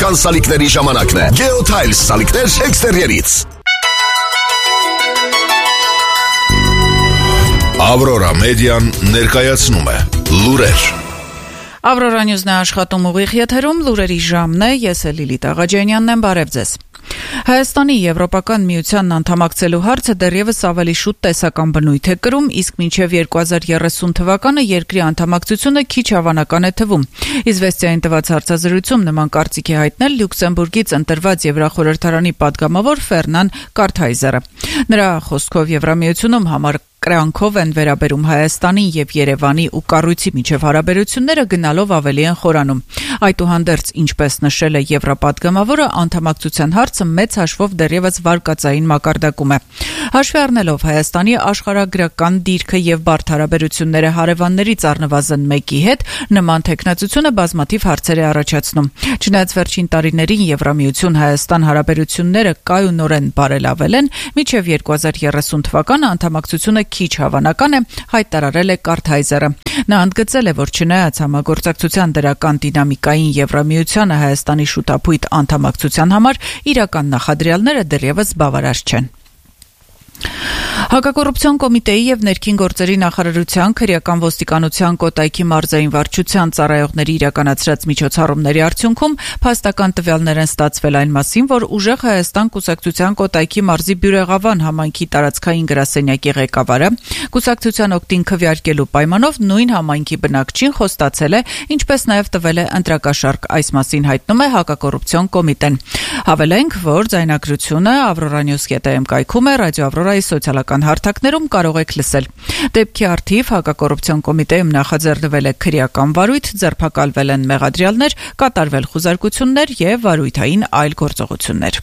բնական սալիկների ժամանակն է։ Geotiles սալիկներ էքստերիերից։ Aurora Median ներկայացնում է լուրեր։ Aurora News-ն է աշխատում ուղիղ եթերում, լուրերի ժամն է, ես էլ Լիլիթ Աղաջանյանն եմ, բարև ձեզ։ Հայաստանի Եվրոպական միությանն անդամակցելու հարցը դեռևս ավելի շուտ տեսական բնույթ է կրում, իսկ մինչև 2030 թվականը երկրի անդամակցությունը քիչ հավանական է թվում։ Իզվեստիային տված հարցազրույցում նման կարծիք է հայտնել Լյուքսեմբուրգից ընտրված Եվրախորհրդարանի падգամավոր Ֆերնան Կարթայզերը։ Նրա խոսքով Եվրամիությունում կրանքով են վերաբերում Հայաստանի եւ Երևանի ու կառույցի միջև հարաբերությունները գնալով ավելի են խորանում։ Այդուհանդերձ, ինչպես նշել է Եվրապադգամավորը, անդամակցության հարցը մեծ հաշվով դեռևս վարկածային մակարդակում է։ Հաշվի առնելով Հայաստանի աշխարհագրական դիրքը եւ բարդ հարաբերությունները հարևաններից առնվազն մեկի հետ, նման թեկնածությունը բազմաթիվ հարցեր է առաջացնում։ Չնայած վերջին տարիներին Եվրամիություն-Հայաստան հարաբերությունները կայունորեն բարելավել են, մինչև 2030 թվականը անդամակցությունը քիչ հավանական է, հայտարարել է Կարթայզերը։ Նա ընդգծել է, որ չնայած համագործակցության դրական դինամիկային Եվրամիությանը Հայաստանի շուտապույտ անդամակցության համար իրական նախադրյալները դեռևս բավարար չեն։ Հակակոռուպցիոն կոմիտեի եւ ներքին գործերի նախարարության քրեական ոստիկանության Կոտայքի մարզային վարչության ծառայողների իրականացրած միջոցառումների արդյունքում փաստական տվյալներ են ստացվել այն մասին, որ Ուժեղ Հայաստան կուսակցության Կոտայքի մարզի Բյուրեղավան համայնքի տարածքային գրասենյակի ղեկավարը կուսակցության օգտին քվեարկելու պայմանով նույն համայնքի բնակչին խոստացել է, ինչպես նաեւ տվել է ընտրակաշարք, այս մասին հայտնում է Հակակոռուպցիոն կոմիտեն։ Հավելենք, որ ձայնագրությունը aurora.news.am կայքում է, ռադիո Aurora-ի սոցիալական հարթակներում կարող եք լսել։ Դեպքի առթիվ Հակակոռուպցիոն կոմիտեում նախաձեռնվել է քրեական վարույթ, ձերբակալվել են մեղադրյալներ, կատարվել խուզարկություններ եւ վարույթային այլ գործողություններ։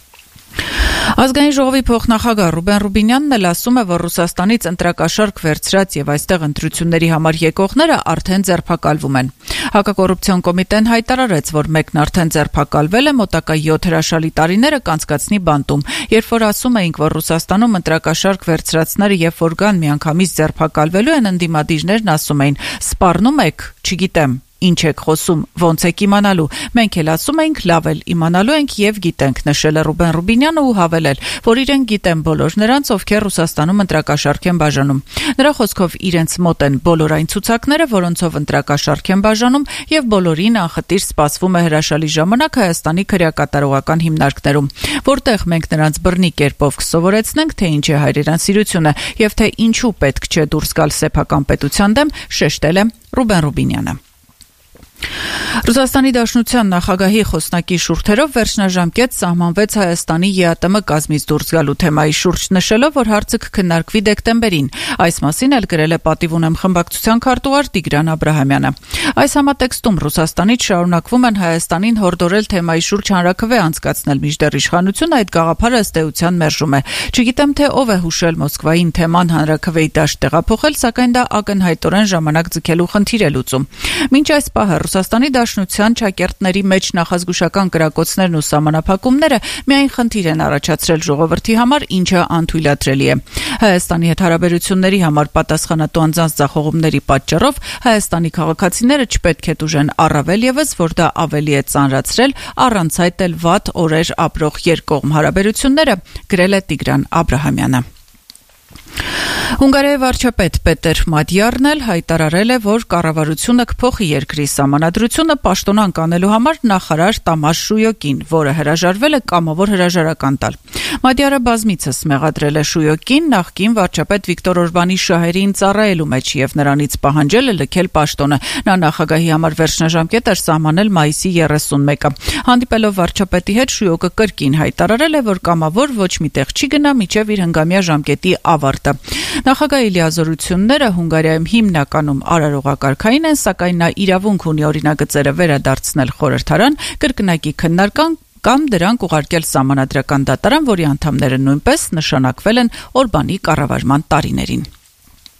Ազգային ժողովի փոխնախագահ Ռուբեն Ռուբինյանն էլ ասում է, որ Ռուսաստանից ընտրակաշարք վերցրած եւ այստեղ ընտրությունների համար եկողները արդեն ձերբակալվում են։ Հակակոռուպցիոն կոմիտեն հայտարարեց, որ մեկն արդեն ձերբակալվել է, մոտակա 7 հրաշալի տարիները կանցկացնի բանտում։ Երբ որ ասում էինք, որ Ռուսաստանում ընտրակաշարք վերցրածները երբ որ գան միանգամից ձերբակալվելու են, ընդդիմադիրներն ասում էին. «Սպառնում եք, չգիտեմ, ինչ եք խոսում, ոնց եք իմանալու։ Մենք էլ ասում ենք, լավ էլ իմանալու ենք եւ գիտենք», նշել է Ռուբեն Ռուբինյանը ու հավելել, որ իրեն գիտեն բոլոր նրանց, ովքեր Ռուսաստանում ընտրակաշարք են բաժանում։ Նրա խոսքով իրենց մոտ են բոլոր այն ցուցակները, որոնցով ընտրակաշարք են բաժանում եւ բոլորին անխտիր սպասվում է հրաշալի ժամանակ Հայաստանի քրեակատարողական հիմնարկներում, որտեղ մենք նրանց բռնի կերպով կսովորեցնենք, թե ինչ է հայրենասիրությունը եւ թե ինչու պետք չէ դուրս գալ սեփական պետության դեմ, շեշտել է Ռուբեն Ռուբինյանը։ Ռուսաստանի Դաշնության նախագահի խոսնակի շուրթերով վերջնաժամկետ սահմանվեց Հայաստանի ԵԱՏՄ կազմից դուրս գալու թեմայի շուրջ, նշելով, որ հարցը կքննարկվի դեկտեմբերին։ Այս մասին էլ գրել է «Պատիվ ունեմ» խմբակցության քարտուղար Տիգրան Աբրահամյանը։ Այս համատեքստում Ռուսաստանից շարունակվում են Հայաստանին հորդորել թեմայի շուրջ հանրաքվե անցկացնել, մինչդեռ իշխանությունը այդ գաղափարը ըստ էության մերժում է։ Չգիտեմ, թե ով է հուշել Մոսկվային թեման հանրաքվեի դաշտ տեղափոխել, սակայն դա ակնհայտորեն ժամանակ ձգելու խնդիր է լուծում։ Մինչ այս պահը Ռուսաստանի Դաշնության ճակերտների մեջ նախազգուշական կրակոցներն ու սահմանափակումները միայն խնդիր են առաջացրել ժողովրդի համար, ինչը անթույլատրելի է։ Հայաստանի հետ հարաբերությունների համար պատասխանատու անձանց ձախողումների պատճառով Հայաստանի քաղաքացիները չպետք է տուժեն առավել եւս, որ դա ավելի է ծանրացրել առանց այդ էլ վատ օրեր ապրող երկկողմ հարաբերությունները, գրել է Տիգրան Աբրահամյանը։ Հունգարիայի վարչապետ Պետեր Մադյարն էլ հայտարարել է, որ կառավարությունը կփոխի երկրի սահմանադրությունը պաշտոնանկ անելու համար նախարար Տամաշ Շույոկին, որը հրաժարվել է կամավոր հրաժարական տալ։ Մադյարը բազմիցս մեղադրել է Շույոկին նախկին վարչապետ Վիկտոր Օրբանի շահերին ծառայելու մեջ եւ նրանից պահանջել է լքել պաշտոնը։ Նա նախագահի համար վերջնաժամկետ էր սահմանել մայիսի 31-ը։ Հանդիպելով վարչապետի հետ Շույոկը կրկին հայտարարել է, որ կամավոր ոչ միտեղ չի գնա մինչև իր հնգամյա ժամկետի ավարտը։ Նախագահի լիազորությունները Հունգարիայում հիմնականում արարողակարգային են, սակայն նա իրավունք ունի օրինագծերը վերադարձնել խորհրդարան, կրկնակի քննարկան կամ դրանք ուղարկել սահմանադրական դատարան, որի անդամները նույնպես նշանակվել են Օրբանի կառավարման տարիներին։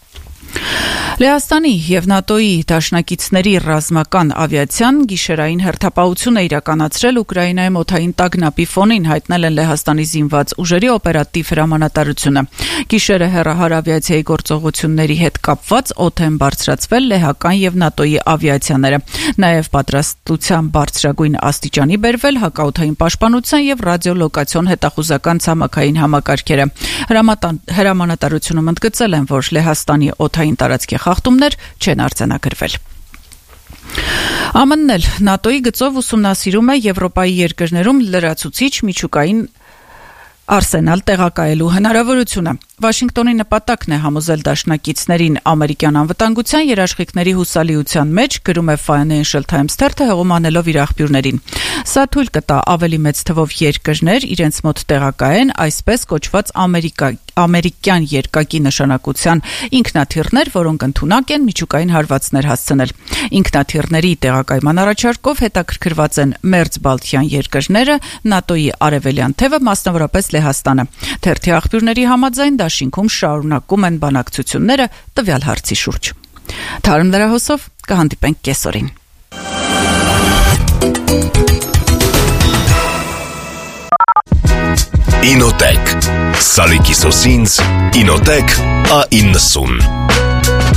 Լեհաստանի եւ ՆԱՏՕ-ի դաշնակիցների ռազմական ավիացիան գիշերային հերթապահություն է իրականացրել Ուկրաինայում օդային տագնապի ֆոնին, հայտնել են Լեհաստանի զինված ուժերի օպերատիվ հրամանատարությունը։ Գիշերը հեռահար ավիացիայի գործողությունների հետ կապված օդ են բարձրացվել լեհական եւ ՆԱՏՕ-ի ավիացիաները։ Նաեւ պատրաստության բարձրագույն աստիճանի բերվել հակաօդային պաշտպանության եւ ռադիոլոկացիոն հետախուզական ցամաքային համակարգերը։ Հրամանատարությունում ընդգծել են, որ Լեհաստանի օդային տարածքի խախտումներ չեն արձանագրվել։ ԱՄՆ-ն էլ ՆԱՏՕ-ի գծով ուսումնասիրում է Եվրոպայի երկրներում լրացուցիչ միջուկային արսենալ տեղակայելու հնարավորությունը։ Վաշինգտոնի նպատակն է համոզել դաշնակիցներին ամերիկյան անվտանգության երաշխիքների հուսալիության մեջ, գրում է Financial Times թերթը հեղումանելով իր աղբյուրներին։ Սա թույլ կտա ավելի մեծ թվով երկրներ իրենց մոտ տեղակայեն այսպես կոչված ամերիկյան երկակի նշանակության ինքնաթիռներ, որոնք ընդունակ են միջուկային հարվածներ հասցնել։ Ինքնաթիռների տեղակայման առաջարկով հետաքրքրված են Մերձբալթյան երկրները, ՆԱՏՕ-ի արևելյան թևը, մասնավորապես Լեհաստանը։ Թերթի աղբյուրների համաձայն դաշինքում շարունակում են բանակցությունները տվյալ հարցի շուրջ։ Թարմ լրահոսով կհանդիպենք կեսօրին։ Ինոտեք Սալիկի սոսինց Ինոտեք A90